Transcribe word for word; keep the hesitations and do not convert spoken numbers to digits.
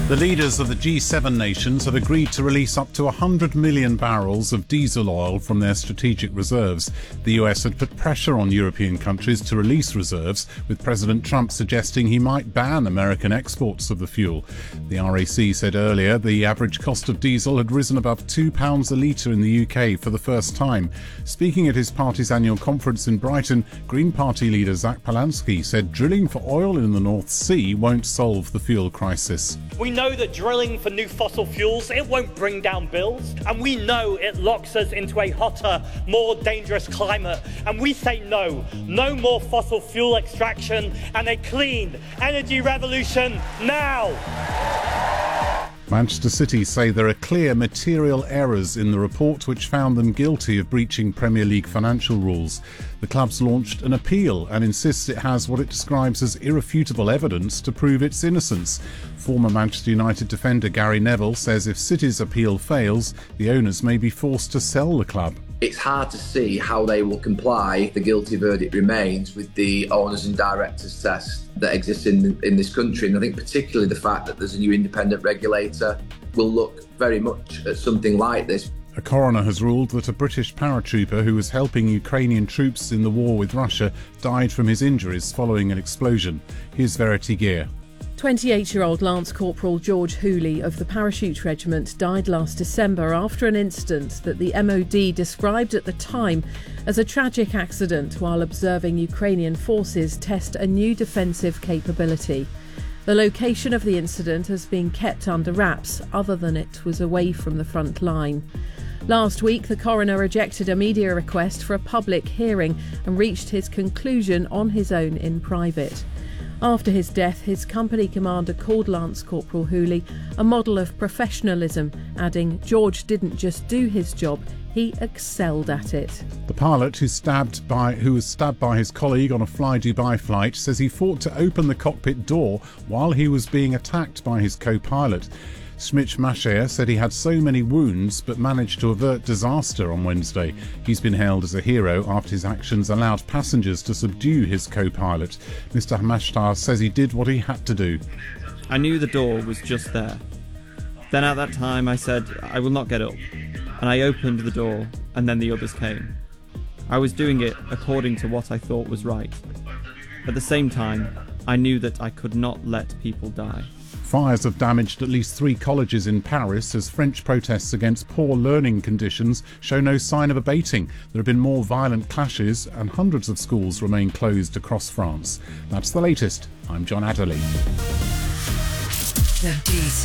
The leaders of the G seven nations have agreed to release up to one hundred million barrels of diesel oil from their strategic reserves. The U S had put pressure on European countries to release reserves, with President Trump suggesting he might ban American exports of the fuel. The R A C said earlier the average cost of diesel had risen above two pounds a litre in the U K for the first time. Speaking at his party's annual conference in Brighton, Green Party leader Zach Polansky said drilling for oil in the North Sea won't solve the fuel crisis. We know that drilling for new fossil fuels, it won't bring down bills. And we know it locks us into a hotter, more dangerous climate. And we say no. No more fossil fuel extraction and a clean energy revolution now. Manchester City say there are clear material errors in the report which found them guilty of breaching Premier League financial rules. The club's launched an appeal and insists it has what it describes as irrefutable evidence to prove its innocence. Former Manchester United defender Gary Neville says if City's appeal fails, the owners may be forced to sell the club. It's hard to see how they will comply if the guilty verdict remains with the owners and directors test that exists in, in this country. And I think particularly the fact that there's a new independent regulator will look very much at something like this. A coroner has ruled that a British paratrooper who was helping Ukrainian troops in the war with Russia died from his injuries following an explosion. Here's Verity Gear. twenty-eight-year-old Lance Corporal George Hooley of the Parachute Regiment died last December after an incident that the M O D described at the time as a tragic accident while observing Ukrainian forces test a new defensive capability. The location of the incident has been kept under wraps, other than it was away from the front line. Last week, the coroner rejected a media request for a public hearing and reached his conclusion on his own in private. After his death, his company commander called Lance Corporal Hooley a model of professionalism, adding, "George didn't just do his job, he excelled at it." The pilot who stabbed by who was stabbed by his colleague on a Fly Dubai flight says he fought to open the cockpit door while he was being attacked by his co-pilot. Smich Masher said he had so many wounds but managed to avert disaster on Wednesday. He's been hailed as a hero after his actions allowed passengers to subdue his co-pilot. Mister Hamashtar says he did what he had to do. I knew the door was just there. Then at that time I said, I will not get up. And I opened the door, and then the others came. I was doing it according to what I thought was right. At the same time, I knew that I could not let people die. Fires have damaged at least three colleges in Paris as French protests against poor learning conditions show no sign of abating. There have been more violent clashes and hundreds of schools remain closed across France. That's the latest. I'm John Adderley. The